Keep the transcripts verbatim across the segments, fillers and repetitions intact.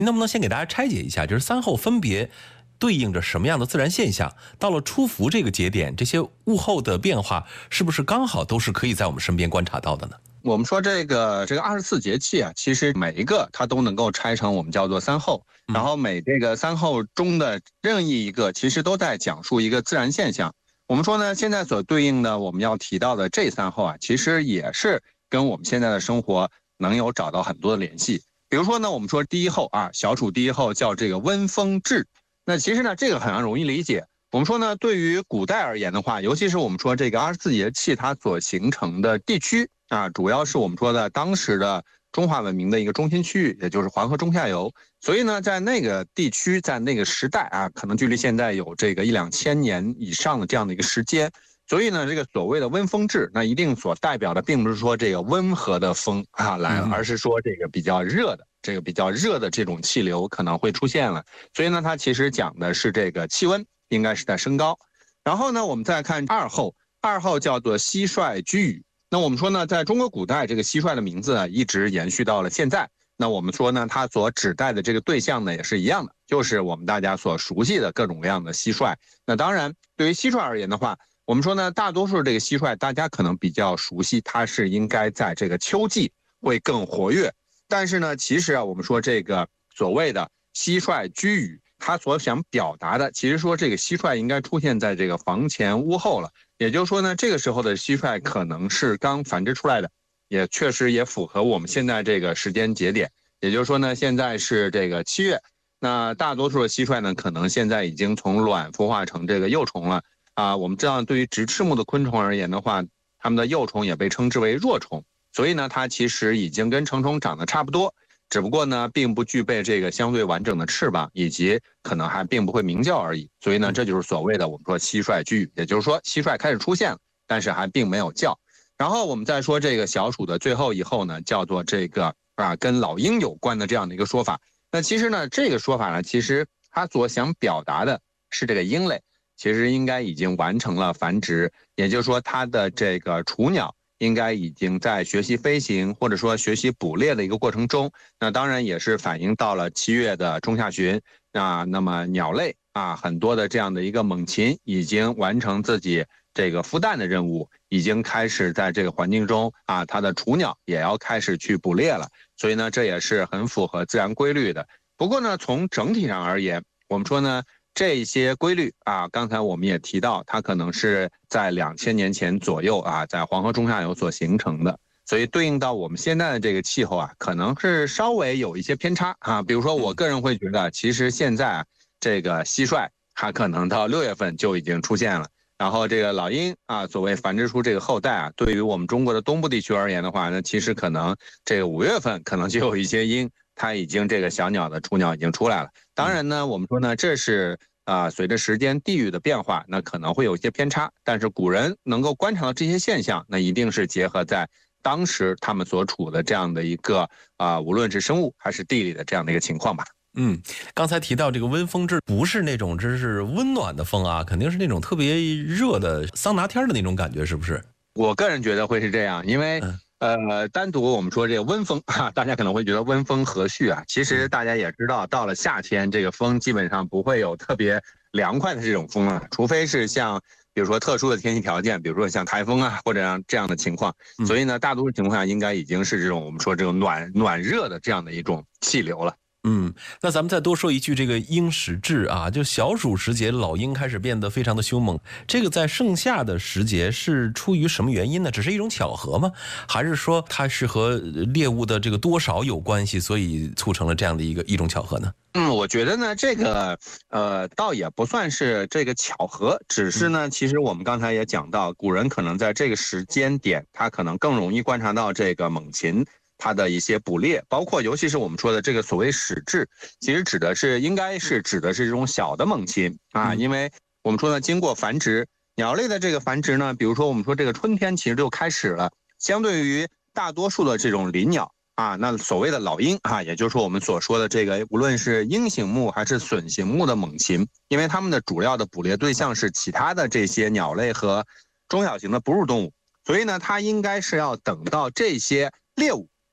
您能不能先给大家拆解一下，就是三候分别对应着什么样的自然现象？到了初伏这个节点，这些物候的变化是不是刚好都是可以在我们身边观察到的呢？ 我们说这个这个二十四节气啊，其实每一个它都能够拆成我们叫做三候，然后每这个三候中的任意一个，其实都在讲述一个自然现象。我们说呢，现在所对应的我们要提到的这三候啊，其实也是跟我们现在的生活能有找到很多的联系。比如说呢，我们说第一候啊，小暑第一候叫这个温风至。那其实呢，这个很容易理解。我们说呢，对于古代而言的话，尤其是我们说这个二十四节气它所形成的地区啊，主要是我们说的当时的中华文明的一个中心区域，也就是黄河中下游。所以呢，在那个地区，在那个时代啊，可能距离现在有这个一两千年以上的这样的一个时间。所以呢，这个所谓的温风至，那一定所代表的并不是说这个温和的风啊来了，而是说这个比较热的。这个比较热的这种气流可能会出现了，所以呢，它其实讲的是这个气温应该是在升高。然后呢，我们再看二候，二候叫做蟋蟀居宇。那我们说呢，在中国古代，这个蟋蟀的名字啊，一直延续到了现在。那我们说呢，它所指代的这个对象呢，也是一样的，就是我们大家所熟悉的各种各样的蟋蟀。那当然，对于蟋蟀而言的话，我们说呢，大多数这个蟋蟀大家可能比较熟悉，它是应该在这个秋季会更活跃。但是呢，其实啊，我们说这个所谓的蟋蟀居宇，它所想表达的，其实说这个蟋蟀应该出现在这个房前屋后了。也就是说呢，这个时候的蟋蟀可能是刚繁殖出来的，也确实也符合我们现在这个时间节点。也就是说呢，现在是这个七月，那大多数的蟋蟀呢，可能现在已经从卵孵化成这个幼虫了啊。我们知道，对于直翅目的昆虫而言的话，它们的幼虫也被称之为若虫。所以呢，它其实已经跟成虫长得差不多，只不过呢，并不具备这个相对完整的翅膀，以及可能还并不会鸣叫而已。所以呢，这就是所谓的我们说蟋蟀居宇，也就是说蟋蟀开始出现了，但是还并没有叫。然后我们再说这个小暑的最后一候呢，叫做这个啊跟老鹰有关的这样的一个说法。那其实呢，这个说法呢，其实它所想表达的是这个鹰类其实应该已经完成了繁殖，也就是说它的这个雏鸟应该已经在学习飞行或者说学习捕猎的一个过程中，那当然也是反映到了七月的中下旬啊，那么鸟类啊很多的这样的一个猛禽已经完成自己这个孵蛋的任务，已经开始在这个环境中啊，它的雏鸟也要开始去捕猎了，所以呢，这也是很符合自然规律的。不过呢，从整体上而言，我们说呢，这些规律啊，刚才我们也提到，它可能是在两千年前左右啊，在黄河中下游所形成的，所以对应到我们现在的这个气候啊，可能是稍微有一些偏差啊。比如说，我个人会觉得，其实现在啊，这个蟋蟀它可能到六月份就已经出现了，然后这个老鹰啊，所谓繁殖出这个后代啊，对于我们中国的东部地区而言的话，那其实可能这个五月份可能就有一些鹰。它已经这个小鸟的雏鸟已经出来了，当然呢，我们说呢，这是啊、呃，随着时间地域的变化，那可能会有一些偏差，但是古人能够观察到这些现象，那一定是结合在当时他们所处的这样的一个啊、呃，无论是生物还是地理的这样的一个情况吧。 嗯，刚才提到这个温风至，不是那种只是温暖的风啊，肯定是那种特别热的桑拿天的那种感觉，是不是？ 我个人觉得会是这样，因为。嗯呃，单独我们说这个温风啊，大家可能会觉得温风和煦啊。其实大家也知道，到了夏天，这个风基本上不会有特别凉快的这种风啊，除非是像比如说特殊的天气条件，比如说像台风啊或者这样的情况。所以呢，大多数情况下应该已经是这种我们说这种暖暖热的这样的一种气流了。 嗯，那咱们再多说一句，这个鹰始至啊，就小暑时节，老鹰开始变得非常的凶猛。这个在盛夏的时节是出于什么原因呢？只是一种巧合吗？还是说它是和猎物的这个多少有关系，所以促成了这样的一个一种巧合呢？ 嗯，我觉得呢，这个呃，倒也不算是这个巧合，只是呢，其实我们刚才也讲到，古人可能在这个时间点，他可能更容易观察到这个猛禽。它的一些捕猎，包括尤其是我们说的这个所谓始至，其实指的是应该是指的是这种小的猛禽啊，因为我们说呢，经过繁殖，鸟类的这个繁殖呢，比如说我们说这个春天其实就开始了，相对于大多数的这种林鸟啊，那所谓的老鹰啊，也就是说我们所说的这个无论是鹰形目还是隼形目的猛禽，因为它们的主要的捕猎对象是其他的这些鸟类和中小型的哺乳动物，所以呢，它应该是要等到这些猎物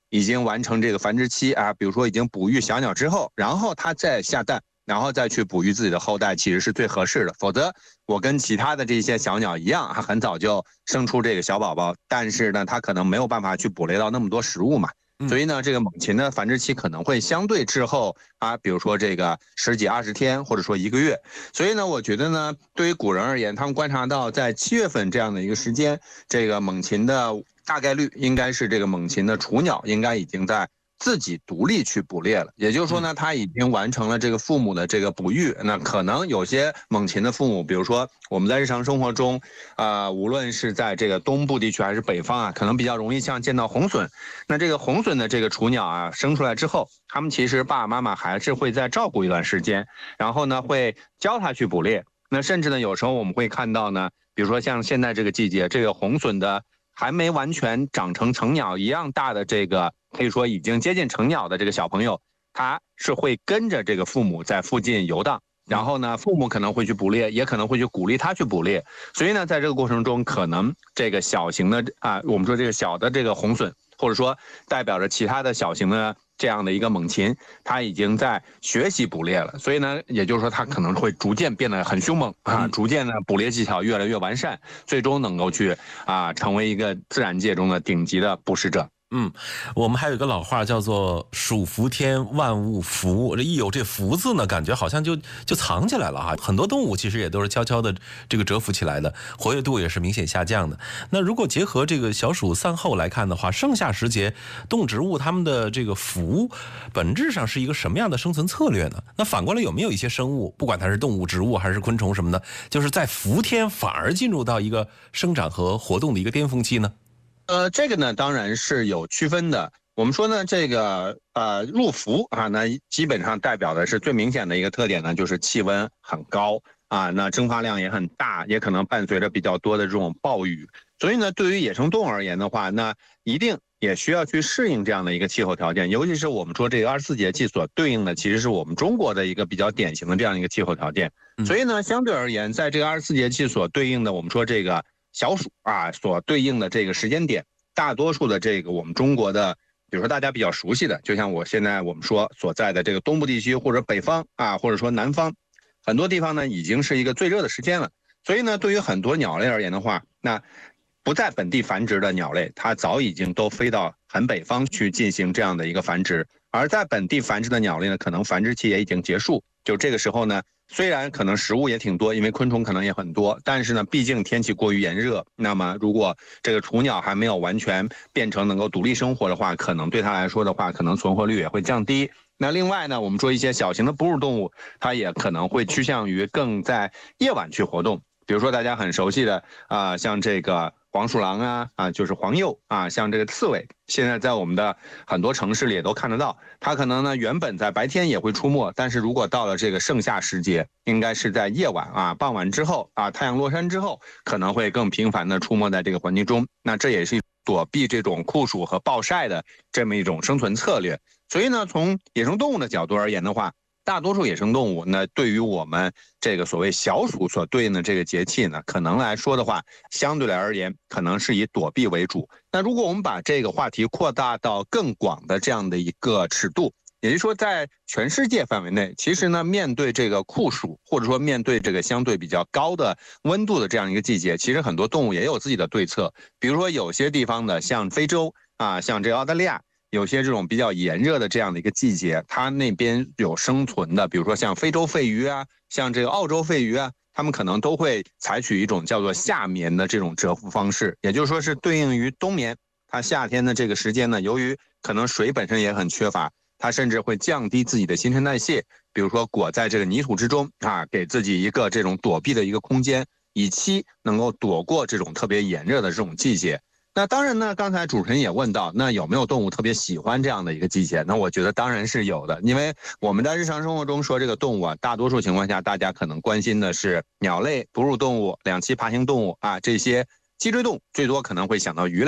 已经完成这个繁殖期啊，比如说已经哺育小鸟之后，然后它再下蛋，然后再去哺育自己的后代，其实是最合适的。否则我跟其他的这些小鸟一样，很早就生出这个小宝宝，但是呢，它可能没有办法去捕猎到那么多食物嘛。所以呢，这个猛禽的繁殖期可能会相对滞后啊，比如说这个十几二十天，或者说一个月。所以呢，我觉得呢，对于古人而言，他们观察到在七月份这样的一个时间，这个猛禽的大概率应该是这个猛禽的雏鸟应该已经在自己独立去捕猎了，也就是说呢，它已经完成了这个父母的这个哺育。那可能有些猛禽的父母，比如说我们在日常生活中，呃，无论是在这个东部地区还是北方啊，可能比较容易像见到红隼。那这个红隼的这个雏鸟啊，生出来之后，他们其实爸爸妈妈还是会再照顾一段时间，然后呢，会教它去捕猎。那甚至呢，有时候我们会看到呢，比如说像现在这个季节，这个红隼的还没完全长成成鸟一样大的这个，可以说已经接近成鸟的这个小朋友，他是会跟着这个父母在附近游荡，然后呢，父母可能会去捕猎，也可能会去鼓励他去捕猎。所以呢，在这个过程中，可能这个小型的啊，我们说这个小的这个红隼，或者说代表着其他的小型的这样的一个猛禽，它已经在学习捕猎了。所以呢，也就是说，它可能会逐渐变得很凶猛啊，逐渐呢捕猎技巧越来越完善，最终能够去啊成为一个自然界中的顶级的捕食者。 嗯，我们还有一个老话叫做“属福天，万物福”。这一有这“福”字呢，感觉好像就就藏起来了哈。很多动物其实也都是悄悄的这个蛰伏起来的，活跃度也是明显下降的。那如果结合这个小暑散后来看的话，盛夏时节动植物它们的这个福，本质上是一个什么样的生存策略呢？那反过来有没有一些生物，不管它是动物、植物还是昆虫什么的，就是在伏天反而进入到一个生长和活动的一个巅峰期呢？ 呃，这个呢当然是有区分的。我们说呢，这个呃入伏啊，那基本上代表的是最明显的一个特点呢，就是气温很高啊，那蒸发量也很大，也可能伴随着比较多的这种暴雨。所以呢，对于野生动物而言的话，那一定也需要去适应这样的一个气候条件，尤其是我们说这个二十四节气所对应的，其实是我们中国的一个比较典型的这样一个气候条件。所以呢，相对而言，在这个二十四节气所对应的，我们说这个小暑啊，所对应的这个时间点，大多数的这个我们中国的，比如说大家比较熟悉的，就像我现在我们说所在的这个东部地区或者北方啊，或者说南方，很多地方呢已经是一个最热的时间了。所以呢，对于很多鸟类而言的话，那不在本地繁殖的鸟类，它早已经都飞到很北方去进行这样的一个繁殖，而在本地繁殖的鸟类呢，可能繁殖期也已经结束。就这个时候呢，虽然可能食物也挺多，因为昆虫可能也很多，但是呢，毕竟天气过于炎热，那么如果这个雏鸟还没有完全变成能够独立生活的话，可能对它来说的话，可能存活率也会降低。那另外呢，我们说一些小型的哺乳动物，它也可能会趋向于更在夜晚去活动，比如说大家很熟悉的啊、呃，像这个黄鼠狼啊啊，就是黄鼬啊，像这个刺猬，现在在我们的很多城市里也都看得到。它可能呢原本在白天也会出没，但是如果到了这个盛夏时节，应该是在夜晚啊，傍晚之后啊，太阳落山之后，可能会更频繁的出没在这个环境中。那这也是躲避这种酷暑和暴晒的这么一种生存策略。所以呢，从野生动物的角度而言的话，大多数野生动物呢，对于我们这个所谓小暑所对应的这个节气呢，可能来说的话，相对来而言，可能是以躲避为主。那如果我们把这个话题扩大到更广的这样的一个尺度，也就是说，在全世界范围内，其实呢，面对这个酷暑，或者说面对这个相对比较高的温度的这样一个季节，其实很多动物也有自己的对策。比如说，有些地方的，像非洲啊，像这个澳大利亚。有些这种比较炎热的这样的一个季节，它那边有生存的，比如说像非洲肺鱼啊，像这个澳洲肺鱼啊，他们可能都会采取一种叫做夏眠的这种蛰伏方式，也就是说是对应于冬眠。它夏天的这个时间呢，由于可能水本身也很缺乏，它甚至会降低自己的新陈代谢，比如说裹在这个泥土之中啊，给自己一个这种躲避的一个空间，以期能够躲过这种特别炎热的这种季节。那当然呢，刚才主持人也问到，那有没有动物特别喜欢这样的一个季节？那我觉得当然是有的，因为我们在日常生活中说这个动物啊，大多数情况下大家可能关心的是鸟类、哺乳动物、两栖爬行动物啊，这些脊椎动物最多可能会想到鱼类。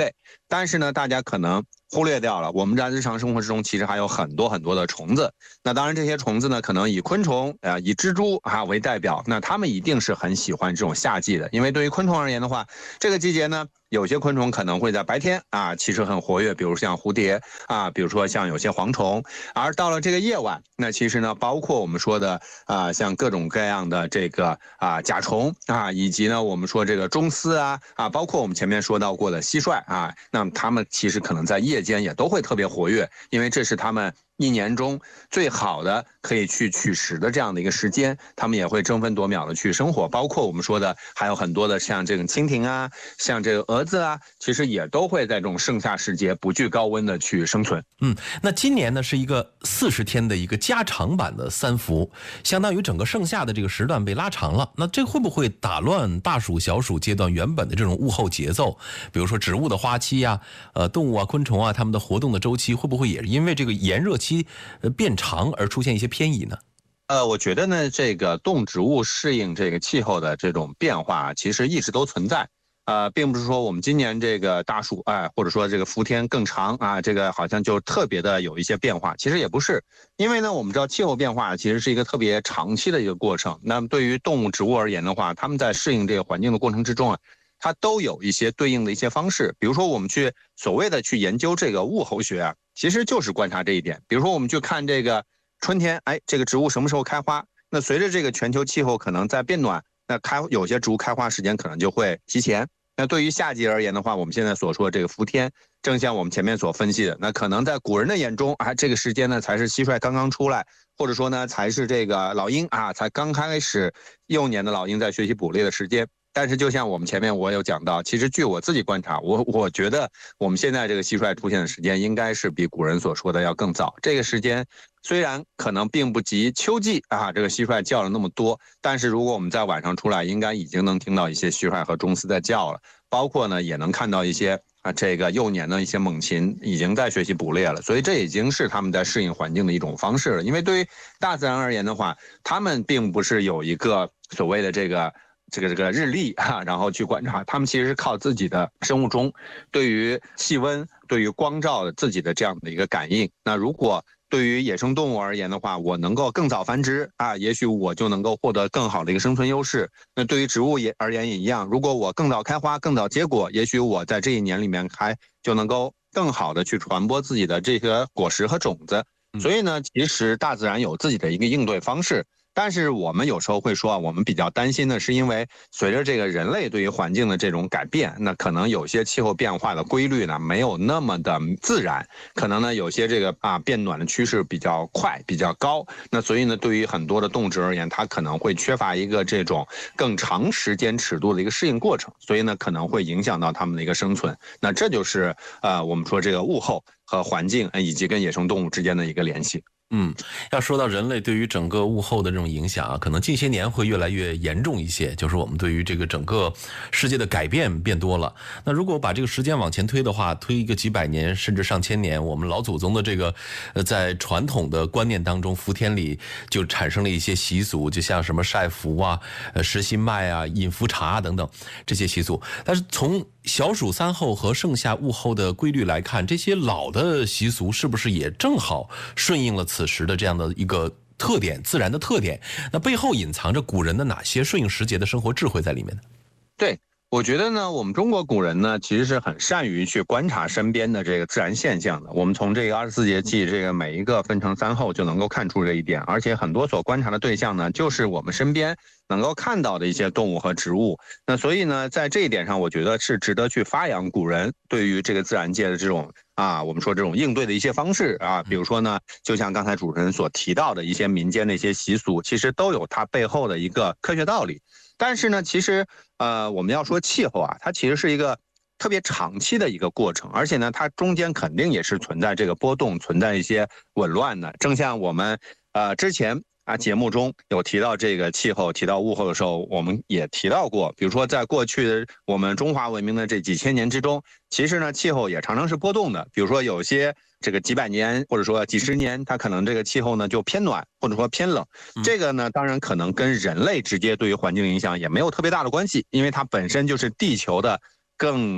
但是呢，大家可能忽略掉了，我们在日常生活之中其实还有很多很多的虫子。那当然，这些虫子呢，可能以昆虫啊、呃，以蜘蛛啊为代表，那它们一定是很喜欢这种夏季的，因为对于昆虫而言的话，这个季节呢，有些昆虫可能会在白天啊，其实很活跃，比如像蝴蝶啊，比如说像有些蝗虫，而到了这个夜晚，那其实呢，包括我们说的啊，像各种各样的这个啊甲虫啊，以及呢我们说这个螽斯啊啊，包括我们前面说到过的蟋蟀啊，那么它们其实可能在夜间也都会特别活跃，因为这是它们一年中最好的可以去取食的这样的一个时间，他们也会争分夺秒的去生活，包括我们说的还有很多的像这个蜻蜓啊，像这个蛾子啊，其实也都会在这种盛夏时节不惧高温的去生存。 嗯，那今年呢是一个四十天的一个加长版的三伏，相当于整个盛夏的这个时段被拉长了。那这会不会打乱大暑小暑阶段原本的这种物候节奏？比如说植物的花期呀、呃动物啊、昆虫啊，它们的活动的周期会不会也是因为这个炎热期呃变长而出现一些偏移呢？ 呃，我觉得呢，这个动植物适应这个气候的这种变化，其实一直都存在。呃，并不是说我们今年这个大暑，哎、呃，或者说这个伏天更长啊，这个好像就特别的有一些变化。其实也不是，因为呢，我们知道气候变化其实是一个特别长期的一个过程。那么对于动物、植物而言的话，它们在适应这个环境的过程之中啊，它都有一些对应的一些方式。比如说，我们去所谓的去研究这个物候学啊，其实就是观察这一点。比如说，我们去看这个春天，哎，这个植物什么时候开花？那随着这个全球气候可能在变暖，那开有些植物开花时间可能就会提前。那对于夏季而言的话，我们现在所说的这个伏天，正像我们前面所分析的，那可能在古人的眼中啊，这个时间呢才是蟋蟀刚刚出来，或者说呢才是这个老鹰啊才刚开始幼年的老鹰在学习捕猎的时间。但是就像我们前面我有讲到，其实据我自己观察，我我觉得我们现在这个蟋蟀出现的时间应该是比古人所说的要更早。这个时间虽然可能并不及秋季啊，这个蟋蟀叫了那么多，但是如果我们在晚上出来，应该已经能听到一些蟋蟀和螽斯在叫了，包括呢也能看到一些啊这个幼年的一些猛禽已经在学习捕猎了，所以这已经是他们在适应环境的一种方式了。因为对于大自然而言的话，他们并不是有一个所谓的这个。这个这个日历啊，然后去观察，他们其实是靠自己的生物钟，对于气温、对于光照的自己的这样的一个感应。那如果对于野生动物而言的话，我能够更早繁殖啊，也许我就能够获得更好的一个生存优势。那对于植物也而言也一样，如果我更早开花、更早结果，也许我在这一年里面还就能够更好的去传播自己的这个果实和种子。所以呢，其实大自然有自己的一个应对方式。但是我们有时候会说啊，我们比较担心的是，因为随着这个人类对于环境的这种改变，那可能有些气候变化的规律呢没有那么的自然，可能呢有些这个啊变暖的趋势比较快、比较高，那所以呢对于很多的动植而言，它可能会缺乏一个这种更长时间尺度的一个适应过程，所以呢可能会影响到它们的一个生存。那这就是呃我们说这个物候和环境以及跟野生动物之间的一个联系。 嗯，要说到人类对于整个物候的这种影响啊，可能近些年会越来越严重一些，就是我们对于这个整个世界的改变变多了。那如果把这个时间往前推的话，推一个几百年甚至上千年，我们老祖宗的这个呃在传统的观念当中，伏天里就产生了一些习俗，就像什么晒伏啊、呃食新麦啊、饮伏茶等等这些习俗。但是从小暑三候和盛夏物候的规律来看，这些老的习俗是不是也正好顺应了此时的这样的一个特点，自然的特点？那背后隐藏着古人的哪些顺应时节的生活智慧在里面呢？ 对，我觉得呢，我们中国古人呢，其实是很善于去观察身边的这个自然现象的。我们从这个二十四节气，这个每一个分成三候就能够看出这一点，而且很多所观察的对象呢，就是我们身边能够看到的一些动物和植物。那所以呢，在这一点上，我觉得是值得去发扬古人对于这个自然界的这种啊，我们说这种应对的一些方式啊，比如说呢，就像刚才主持人所提到的一些民间的一些习俗，其实都有它背后的一个科学道理。但是呢，其实呃，我们要说气候啊，它其实是一个特别长期的一个过程，而且呢，它中间肯定也是存在这个波动，存在一些紊乱的。正像我们呃之前啊节目中有提到这个气候，提到物候的时候，我们也提到过，比如说在过去的我们中华文明的这几千年之中，其实呢气候也常常是波动的。比如说有些这个几百年或者说几十年，它可能这个气候呢就偏暖或者说偏冷，这个呢当然可能跟人类直接对于环境影响也没有特别大的关系，因为它本身就是地球的更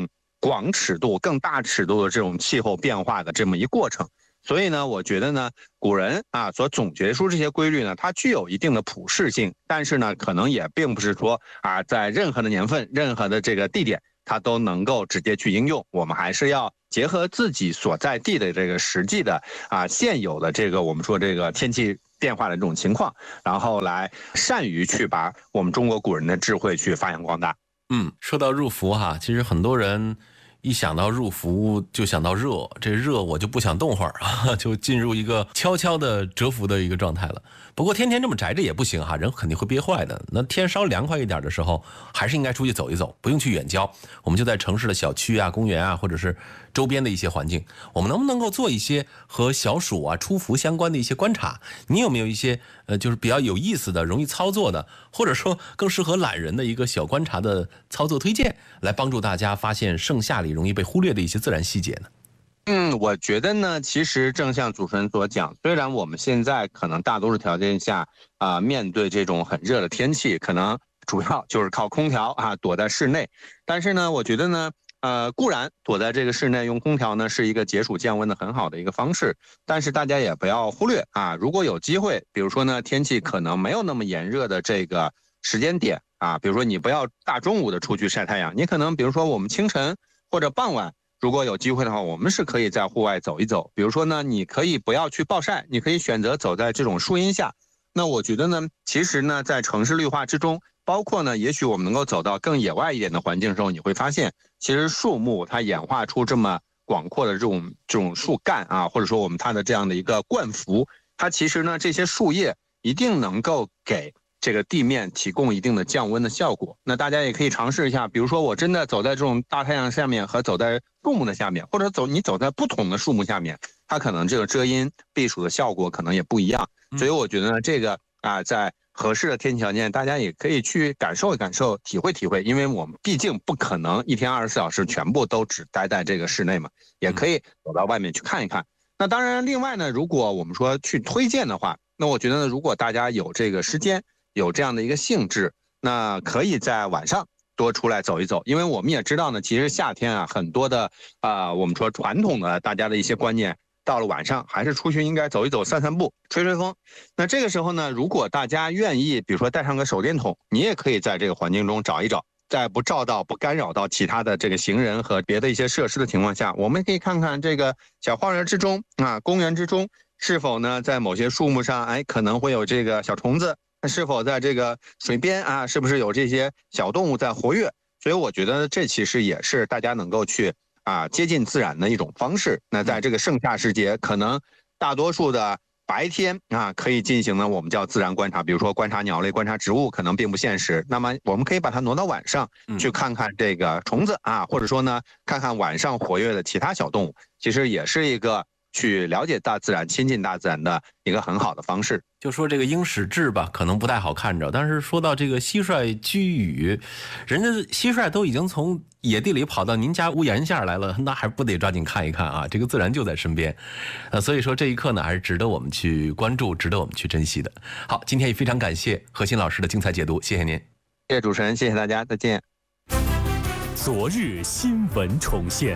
广尺度、更大尺度的这种气候变化的这么一过程。所以呢，我觉得呢，古人啊所总结出这些规律呢，它具有一定的普适性，但是呢，可能也并不是说啊，在任何的年份、任何的这个地点，它都能够直接去应用。我们还是要结合自己所在地的这个实际的啊现有的这个我们说这个天气变化的这种情况，然后来善于去把我们中国古人的智慧去发扬光大。 嗯，说到入伏哈，其实很多人一想到入伏就想到热，这热我就不想动会儿啊，就进入一个悄悄的蛰伏的一个状态了。不过天天这么宅着也不行哈，人肯定会憋坏的。那天稍凉快一点的时候，还是应该出去走一走，不用去远郊，我们就在城市的小区啊、公园啊，或者是周边的一些环境，我们能不能够做一些和小暑啊、出伏相关的一些观察？你有没有一些呃，就是比较有意思的、容易操作的，或者说更适合懒人的一个小观察的操作推荐，来帮助大家发现盛夏里容易被忽略的一些自然细节呢？ 嗯，我觉得呢，其实正像主持人所讲，虽然我们现在可能大多数条件下啊、呃，面对这种很热的天气，可能主要就是靠空调啊，躲在室内。但是呢，我觉得呢，呃，固然躲在这个室内用空调呢，是一个解暑降温的很好的一个方式。但是大家也不要忽略啊，如果有机会，比如说呢，天气可能没有那么炎热的这个时间点啊，比如说你不要大中午的出去晒太阳，你可能比如说我们清晨或者傍晚。如果有机会的话，我们是可以在户外走一走。比如说呢，你可以不要去暴晒，你可以选择走在这种树荫下。那我觉得呢，其实呢，在城市绿化之中，包括呢，也许我们能够走到更野外一点的环境的时候，你会发现，其实树木它演化出这么广阔的这种这种树干啊，或者说我们它的这样的一个冠幅，它其实呢，这些树叶一定能够给这个地面提供一定的降温的效果。那大家也可以尝试一下，比如说我真的走在这种大太阳下面和走在树木的下面，或者走你走在不同的树木下面，它可能这个遮阴避暑的效果可能也不一样。所以我觉得呢，这个啊，在合适的天气条件，大家也可以去感受感受、体会体会，因为我们毕竟不可能一天二十四小时全部都只待在这个室内嘛，也可以走到外面去看一看。那当然，另外呢，如果我们说去推荐的话，那我觉得呢，如果大家有这个时间，有这样的一个兴致，那可以在晚上多出来走一走，因为我们也知道呢，其实夏天啊，很多的啊、呃，我们说传统的大家的一些观念，到了晚上还是出去应该走一走、散散步、吹吹风。那这个时候呢，如果大家愿意，比如说带上个手电筒，你也可以在这个环境中找一找，在不照到、不干扰到其他的这个行人和别的一些设施的情况下，我们可以看看这个小花园之中啊，公园之中是否呢，在某些树木上，哎，可能会有这个小虫子。是否在这个水边啊，是不是有这些小动物在活跃？所以我觉得这其实也是大家能够去啊接近自然的一种方式。那在这个盛夏时节，可能大多数的白天啊可以进行呢我们叫自然观察，比如说观察鸟类、观察植物，可能并不现实。那么我们可以把它挪到晚上去看看这个虫子啊，或者说呢看看晚上活跃的其他小动物，其实也是一个去了解大自然、亲近大自然的一个很好的方式。 就说这个鹰矢志吧，可能不太好看着，但是说到这个蟋蟀居雨，人家蟋蟀都已经从野地里跑到您家屋檐下来了，那还不得抓紧看一看啊？这个自然就在身边，呃，所以说这一刻呢，还是值得我们去关注，值得我们去珍惜的。好，今天也非常感谢何鑫老师的精彩解读，谢谢您。 谢谢主持人，谢谢大家，再见。 昨日新闻重现。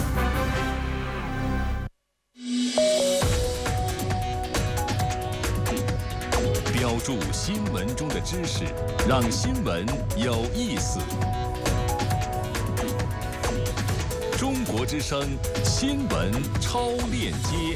标注新闻中的知识，让新闻有意思。中国之声新闻超链接。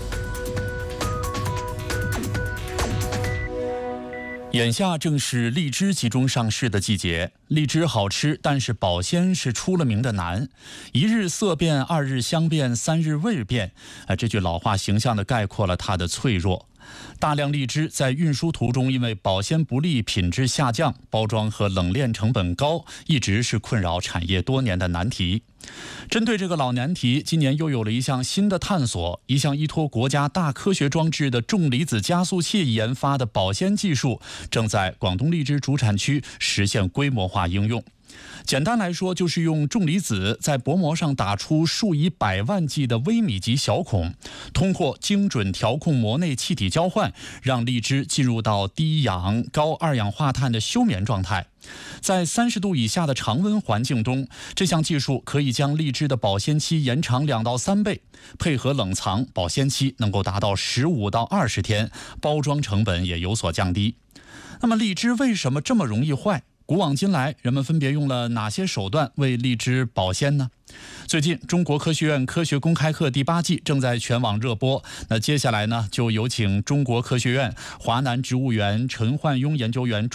眼下正是荔枝集中上市的季节，荔枝好吃，但是保鲜是出了名的难。一日色变，二日香变，三日味变，啊，这句老话形象地概括了它的脆弱。大量荔枝在运输途中因为保鲜不利、品质下降、包装和冷链成本高，一直是困扰产业多年的难题。针对这个老难题，今年又有了一项新的探索，一项依托国家大科学装置的重离子加速器研发的保鲜技术，正在广东荔枝主产区实现规模化应用。 简单来说，就是用重离子在薄膜上打出数以百万计的微米级小孔，通过精准调控膜内气体交换，让荔枝进入到低氧、高二氧化碳的休眠状态。在三十度以下的常温环境中，这项技术可以将荔枝的保鲜期延长两到三倍，配合冷藏，保鲜期能够达到十五到二十天，包装成本也有所降低。那么荔枝为什么这么容易坏？古往今来，人们分别用了哪些手段为荔枝保鲜呢？最近，中国科学院科学公开课第八季正在全网热播。那接下来呢，就有请中国科学院华南植物园陈焕庸研究员